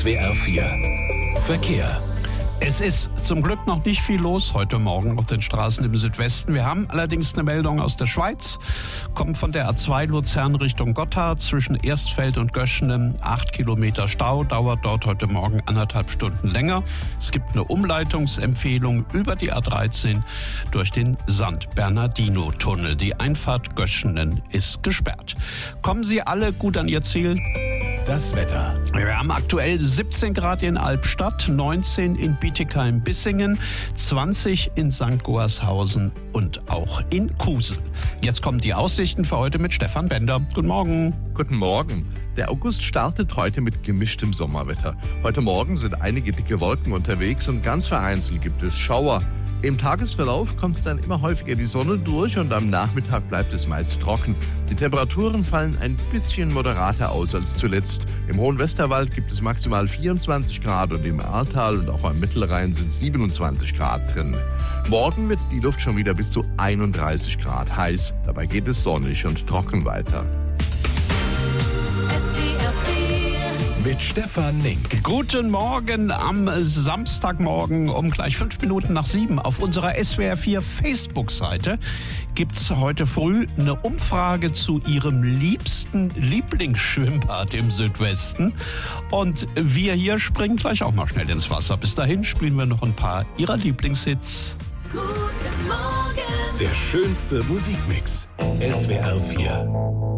SWR 4 Verkehr. Es ist zum Glück noch nicht viel los heute Morgen auf den Straßen im Südwesten. Wir haben allerdings eine Meldung aus der Schweiz. Kommt von der A2 Luzern Richtung Gotthard zwischen Erstfeld und Göschenen. 8 Kilometer Stau, dauert dort heute Morgen 1,5 Stunden länger. Es gibt eine Umleitungsempfehlung über die A13 durch den St. Bernardino-Tunnel. Die Einfahrt Göschenen ist gesperrt. Kommen Sie alle gut an Ihr Ziel? Das Wetter. Wir haben aktuell 17 Grad in Albstadt, 19 in Bietigheim-Bissingen, 20 in St. Goarshausen und auch in Kusel. Jetzt kommen die Aussichten für heute mit Stefan Bender. Guten Morgen. Guten Morgen. Der August startet heute mit gemischtem Sommerwetter. Heute Morgen sind einige dicke Wolken unterwegs und ganz vereinzelt gibt es Schauer. Im Tagesverlauf kommt dann immer häufiger die Sonne durch und am Nachmittag bleibt es meist trocken. Die Temperaturen fallen ein bisschen moderater aus als zuletzt. Im Hohen Westerwald gibt es maximal 24 Grad und im Ahrtal und auch am Mittelrhein sind 27 Grad drin. Morgen wird die Luft schon wieder bis zu 31 Grad heiß. Dabei geht es sonnig und trocken weiter. Mit Stefan Nink. Guten Morgen am Samstagmorgen um gleich 5 Minuten nach 7. Auf unserer SWR 4 Facebook-Seite gibt's heute früh eine Umfrage zu Ihrem liebsten Lieblingsschwimmbad im Südwesten. Und wir hier springen gleich auch mal schnell ins Wasser. Bis dahin spielen wir noch ein paar Ihrer Lieblingshits. Guten Morgen. Der schönste Musikmix. SWR 4.